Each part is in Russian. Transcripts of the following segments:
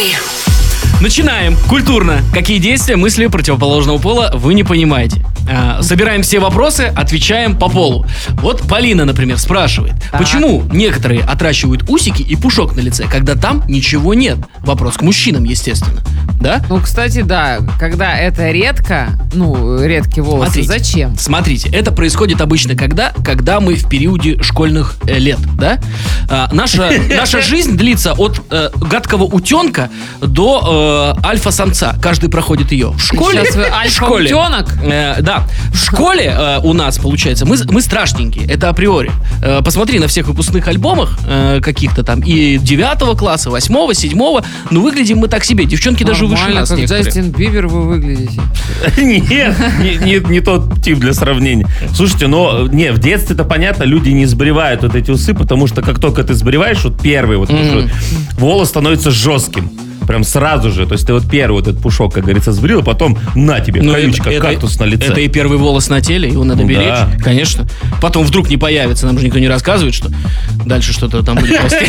Energy. Начинаем. Культурно. Какие действия, мысли противоположного пола вы не понимаете? Собираем все вопросы, отвечаем по полу. Вот Полина, например, спрашивает, почему некоторые отращивают усики и пушок на лице, когда там ничего нет? Вопрос к мужчинам, естественно. Да? Ну, кстати, да, когда это редкие волосы, зачем? Смотрите, это происходит обычно когда мы в периоде школьных лет, да? Наша жизнь длится от гадкого утенка до альфа-самца. Каждый проходит ее. В школе... Сейчас вы альфа-утенок? Да. В школе у нас, получается, мы страшненькие. Это априори. Посмотри на всех выпускных альбомах каких-то там и 9 класса, 8, 7. Ну, выглядим мы так себе. Девчонки даже выше нас как некоторые. Джастин Бибер вы выглядите. Нет, не тот тип для сравнения. Слушайте, в детстве-то понятно, люди не сбривают вот эти усы, потому что как только ты сбриваешь, вот первый волос становится жестким. Прям сразу же. То есть ты вот первый вот этот пушок, как говорится, сбрил, а потом на тебе, колючка, кактус на лице. Это и первый волос на теле, его надо беречь, конечно. Потом вдруг не появится, нам же никто не рассказывает, что дальше что-то там будет расти.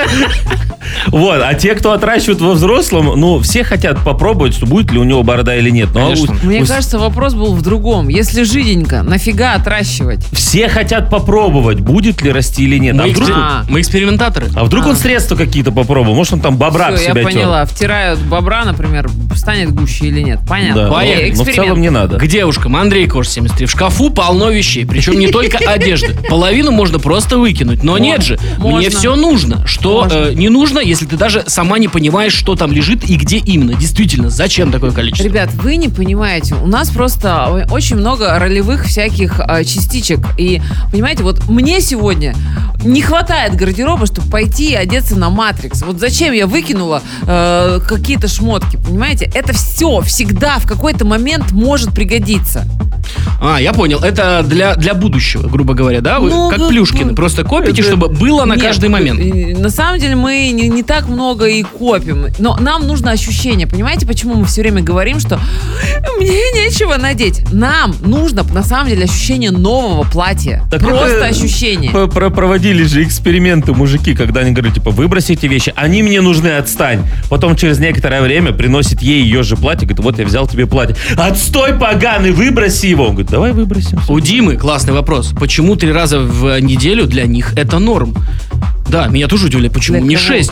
Вот, а те, кто отращивают во взрослом, все хотят попробовать, что будет ли у него борода или нет. Мне кажется, вопрос был в другом. Если жиденько, нафига отращивать? Все хотят попробовать, будет ли расти или нет. Мы экспериментаторы. А вдруг он средства какие-то попробовал? Может, он там бобра в себя я поняла. Втирают бобра, например, станет гуще или нет. Понятно. Да. Но в целом не надо. К девушкам. Андрей Кош, 73. В шкафу полно вещей. Причем не только одежды. Половину можно просто выкинуть. Но нет же. Мне все нужно. Что не нужно, если ты даже сама не понимаешь, что там лежит и где именно. Действительно, зачем такое количество? Ребят, вы не понимаете. У нас просто очень много ролевых всяких частичек. И, понимаете, вот мне сегодня не хватает гардероба, чтобы пойти и одеться на Матрикс. Вот зачем я выкинула какие-то шмотки, понимаете? Это все всегда в какой-то момент может пригодиться. Я понял. Это для будущего, грубо говоря, да? Вы как Плюшкины. Просто копите, чтобы было на каждый момент. На самом деле мы не так много и копим. Но нам нужно ощущение. Понимаете, почему мы все время говорим, что мне нечего надеть? Нам нужно, на самом деле, ощущение нового платья. Так просто ощущение. Проводили же эксперименты мужики, когда они говорят, выброси эти вещи, они мне нужны, отстань. Потом через некоторое время приносит ей ее же платье, говорит, вот я взял тебе платье. Отстой, поганый, выброси его. Он говорит, давай выбросим. У Димы классный вопрос. Почему 3 раза в неделю для них это норм? Да, меня тоже удивляет, почему не 6?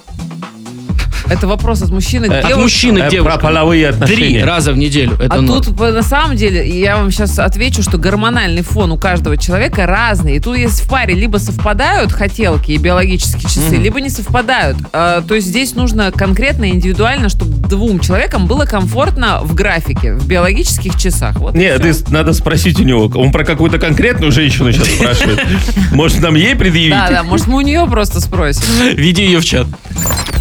Это вопрос от мужчины к девушке. От мужчины к девушке. Про половые отношения. 3 раза в неделю. Это норм. Тут, на самом деле, я вам сейчас отвечу, что гормональный фон у каждого человека разный. И тут есть в паре либо совпадают хотелки и биологические часы, либо не совпадают. То есть здесь нужно конкретно, индивидуально, чтобы 2 человекам было комфортно в графике, в биологических часах. Вот. Нет, надо спросить у него. Он про какую-то конкретную женщину сейчас спрашивает. Может, нам ей предъявить? Да, может, мы у нее просто спросим. Веди ее в чат.